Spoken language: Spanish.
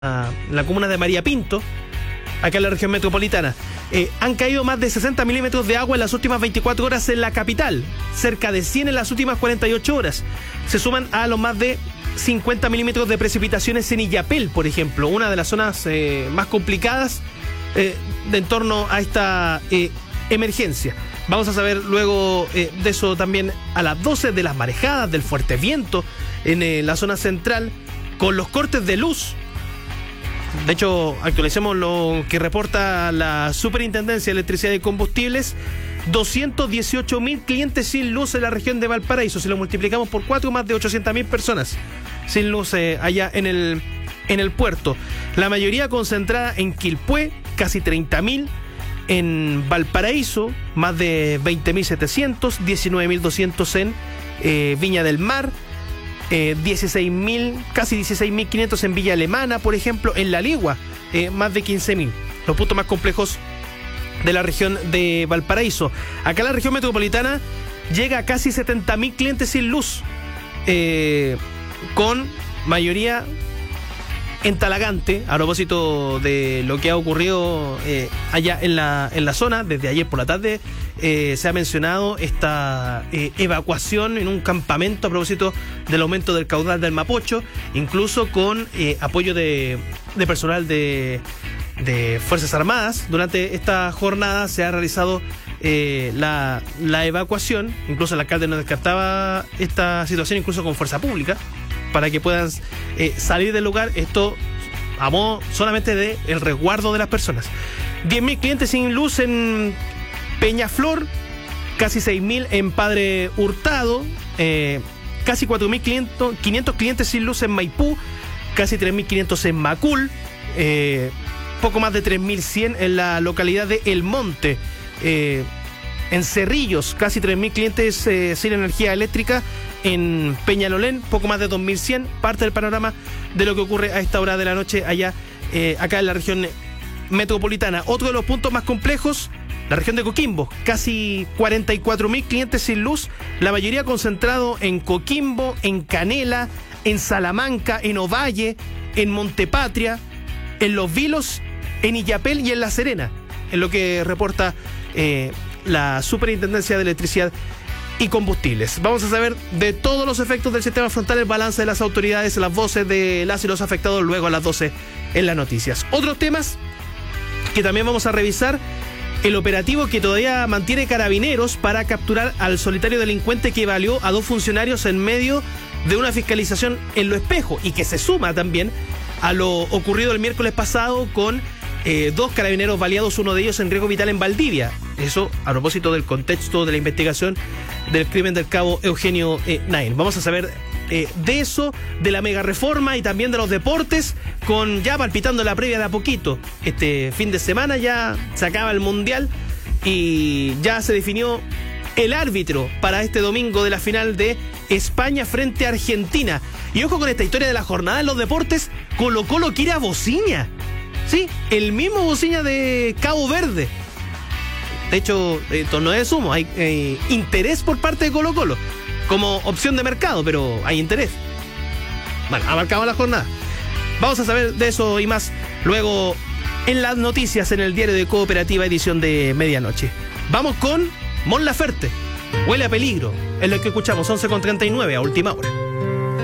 la comuna de María Pinto, acá en la región metropolitana. Han caído más de 60 milímetros de agua en las últimas 24 horas en la capital, cerca de 100 en las últimas 48 horas. Se suman a los más de 50 milímetros de precipitaciones en Illapel, por ejemplo, una de las zonas más complicadas en torno a esta emergencia. Vamos a saber luego de eso también a las 12, de las marejadas, del fuerte viento en la zona central, con los cortes de luz. De hecho, actualicemos lo que reporta la Superintendencia de Electricidad y Combustibles: 218.000 clientes sin luz en la región de Valparaíso. Si lo multiplicamos por 4, más de 800.000 personas sin luz allá en el puerto. La mayoría concentrada en Quilpué, casi 30.000. En Valparaíso, más de 20.700, 19.200 en Viña del Mar, 16.000, casi 16.500 en Villa Alemana, por ejemplo. En La Ligua, más de 15.000. Los puntos más complejos de la región de Valparaíso. Acá en la región metropolitana llega a casi 70.000 clientes sin luz, con mayoría en Talagante, a propósito de lo que ha ocurrido allá en la zona. Desde ayer por la tarde se ha mencionado esta evacuación en un campamento a propósito del aumento del caudal del Mapocho, incluso con apoyo de personal de Fuerzas Armadas. Durante esta jornada se ha realizado la evacuación. Incluso el alcalde no descartaba esta situación, incluso con fuerza pública, para que puedan salir del lugar. Esto a modo solamente de el resguardo de las personas. 10.000 clientes sin luz en Peñaflor, casi 6.000 en Padre Hurtado, casi 4.500 clientes sin luz en Maipú, casi 3.500 en Macul, poco más de 3.100 en la localidad de El Monte. En Cerrillos, casi 3.000 clientes sin energía eléctrica. En Peñalolén, poco más de 2.100. Parte del panorama de lo que ocurre a esta hora de la noche allá, acá en la región metropolitana. Otro de los puntos más complejos, la región de Coquimbo, casi 44.000 clientes sin luz, la mayoría concentrado en Coquimbo, en Canela, en Salamanca, en Ovalle, en Montepatria, en Los Vilos, en Illapel y en La Serena, en lo que reporta la Superintendencia de Electricidad y Combustibles. Vamos a saber de todos los efectos del sistema frontal, el balance de las autoridades, las voces de las y los afectados luego a las 12 en las noticias. Otros temas que también vamos a revisar: el operativo que todavía mantiene Carabineros para capturar al solitario delincuente que baleó a 2 funcionarios en medio de una fiscalización en Lo Espejo, y que se suma también a lo ocurrido el miércoles pasado con 2 carabineros baleados, uno de ellos en riesgo vital en Valdivia. Eso a propósito del contexto de la investigación del crimen del cabo Eugenio Nain. Vamos a saber de eso, de la mega reforma y también de los deportes, con ya palpitando la previa de a poquito. Este fin de semana ya se acaba el Mundial y ya se definió el árbitro para este domingo de la final de España frente a Argentina. Y ojo con esta historia de la jornada en los deportes: Colo-Colo quiere a Bociña. Sí, el mismo Bociña de Cabo Verde. De hecho, esto no es sumo, hay interés por parte de Colo-Colo como opción de mercado, pero hay interés. Bueno, abarcamos la jornada. Vamos a saber de eso y más luego en las noticias, en el diario de Cooperativa, edición de medianoche. Vamos con Mon Laferte. Huele a peligro, es lo que escuchamos, 11:39 a última hora.